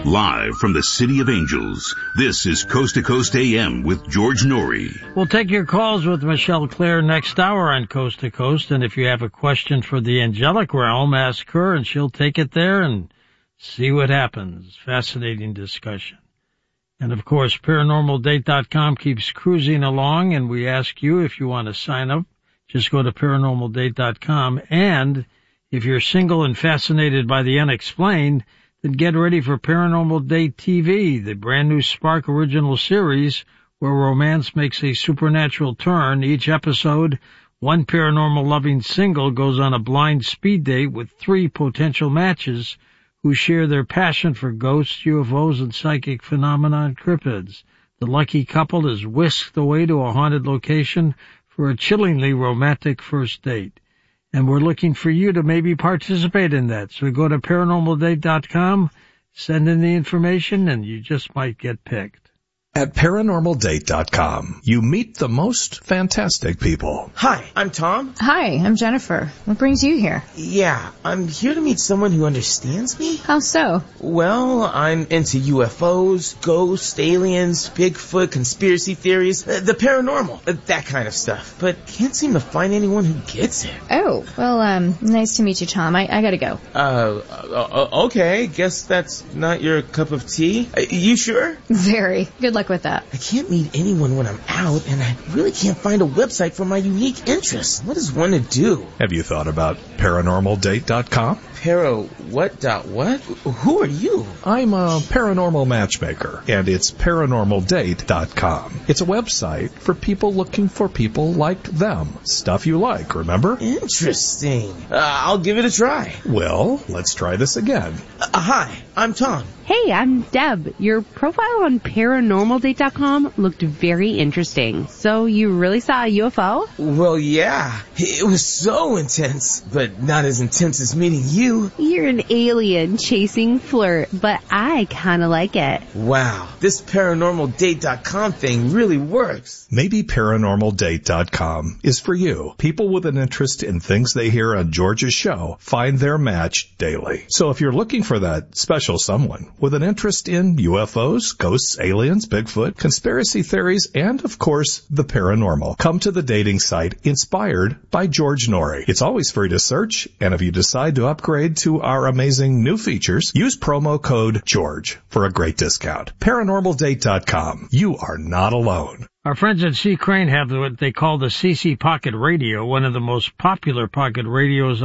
Live from the City of Angels, this is Coast to Coast AM with George Norrie. We'll take your calls with Michelle Claire next hour on Coast to Coast, and if you have a question for the angelic realm, ask her and she'll take it there and see what happens. Fascinating discussion. And of course, ParanormalDate.com keeps cruising along, and we ask you if you want to sign up, just go to ParanormalDate.com. And if you're single and fascinated by the unexplained, then get ready for Paranormal Date TV, the brand new Spark original series where romance makes a supernatural turn. Each episode, one paranormal loving single goes on a blind speed date with 3 potential matches who share their passion for ghosts, UFOs, and psychic phenomena and cryptids. The lucky couple is whisked away to a haunted location for a chillingly romantic first date. And we're looking for you to maybe participate in that. So go to ParanormalDate.com, send in the information, and you just might get picked. At ParanormalDate.com, you meet the most fantastic people. Hi, I'm Tom. Hi, I'm Jennifer. What brings you here? Yeah, I'm here to meet someone who understands me. How so? Well, I'm into UFOs, ghosts, aliens, Bigfoot, conspiracy theories, the paranormal, that kind of stuff. But can't seem to find anyone who gets it. Oh, well, nice to meet you, Tom. I gotta go. Okay, guess that's not your cup of tea. You sure? Very. Good luck with that. I can't meet anyone when I'm out, and I really can't find a website for my unique interests. What is one to do? Have you thought about ParanormalDate.com? What? Who are you? I'm a paranormal matchmaker, and it's ParanormalDate.com. It's a website for people looking for people like them. Stuff you like, remember? Interesting. I'll give it a try. Well, let's try this again. Hi, I'm Tom. Hey, I'm Deb. Your profile on ParanormalDate.com looked very interesting. So you really saw a UFO? Well, yeah. It was so intense, but not as intense as meeting you. You're an alien chasing flirt, but I kind of like it. Wow, this ParanormalDate.com thing really works. Maybe ParanormalDate.com is for you. People with an interest in things they hear on George's show find their match daily. So if you're looking for that special someone with an interest in UFOs, ghosts, aliens, Bigfoot, conspiracy theories, and, of course, the paranormal, come to the dating site inspired by George Norrie. It's always free to search, and if you decide to upgrade to our amazing new features, use promo code GEORGE for a great discount. ParanormalDate.com. You are not alone. Our friends at C. Crane have what they call the CC Pocket Radio, one of the most popular pocket radios